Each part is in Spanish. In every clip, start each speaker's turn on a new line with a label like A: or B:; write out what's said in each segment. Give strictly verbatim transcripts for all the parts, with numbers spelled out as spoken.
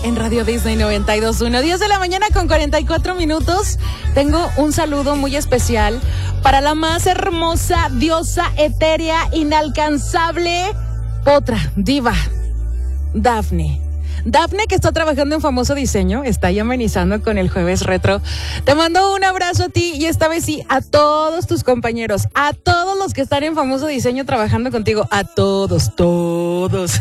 A: en Radio Disney noventa y dos punto uno. diez de la mañana con cuarenta y cuatro minutos. Tengo un saludo muy especial para la más hermosa, diosa, etérea, inalcanzable, potra, diva, Dafne. Dafne, que está trabajando en Famoso Diseño, está ahí amenizando con el Jueves Retro. Te mando un abrazo a ti y esta vez sí, a todos tus compañeros, a todos los que están en Famoso Diseño trabajando contigo, a todos, todos.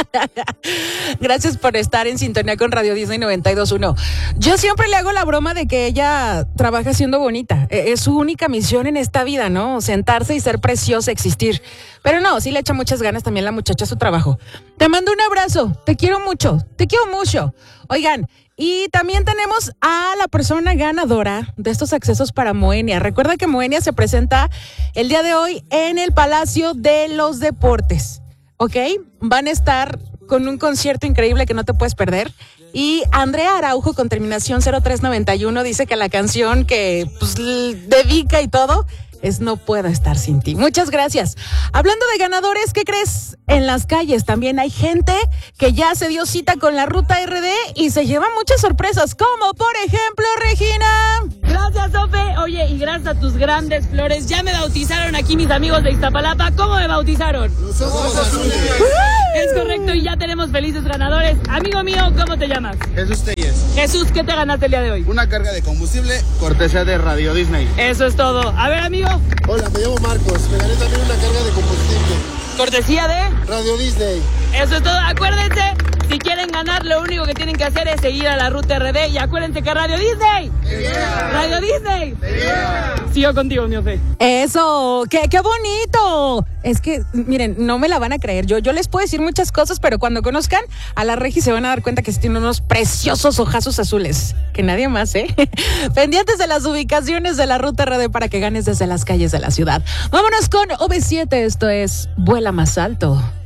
A: Gracias por estar en sintonía con Radio Disney noventa y dos punto uno. Yo siempre le hago la broma de que ella trabaja siendo bonita. Es su única misión en esta vida, ¿no? Sentarse y ser preciosa, existir. Pero no, sí le echa muchas ganas también la muchacha a su trabajo. Te mando un abrazo, te quiero mucho, te quiero mucho. Oigan, y también tenemos a la persona ganadora de estos accesos para Moenia. Recuerda que Moenia se presenta el día de hoy en el Palacio de los Deportes, ¿ok? Van a estar con un concierto increíble que no te puedes perder. Y Andrea Araujo, con terminación cero tres noventa y uno, dice que la canción que pues, dedica y todo es No Puedo Estar Sin Ti. Muchas gracias. Hablando de ganadores, ¿qué crees? En las calles también hay gente que ya se dio cita con la Ruta R D y se lleva muchas sorpresas, como por ejemplo, Regina.
B: Gracias, Sofe. Oye, y gracias a tus grandes flores, ya me bautizaron aquí mis amigos de Iztapalapa. ¿Cómo me bautizaron?
C: Los ojos azules.
B: Es correcto, y ya tenemos felices ganadores. Amigo mío, ¿cómo te llamas?
C: Jesús Telles.
B: Jesús, ¿qué te ganaste el día de hoy?
C: Una carga de combustible, cortesía de Radio Disney.
B: Eso es todo. A ver, amigo.
D: Hola, me llamo Marcos. Me gané también una carga de combustible.
B: Cortesía de
D: Radio Disney.
B: Eso es todo. Acuérdense, si quieren ganar, lo único que tienen que hacer es seguir a la Ruta R D. Y acuérdense que Radio Disney.
D: Yeah.
B: Radio Disney.
D: Yeah.
B: Sigo contigo, mi Ofe.
A: Eso, qué, qué bonito. Es que, miren, no me la van a creer. Yo, yo les puedo decir muchas cosas, pero cuando conozcan a la Regi se van a dar cuenta que sí tiene unos preciosos ojazos azules. Que nadie más, ¿eh? Pendientes de las ubicaciones de la Ruta R D para que ganes desde las calles de la ciudad. Vámonos con O V siete. Esto es Vuela Más Alto.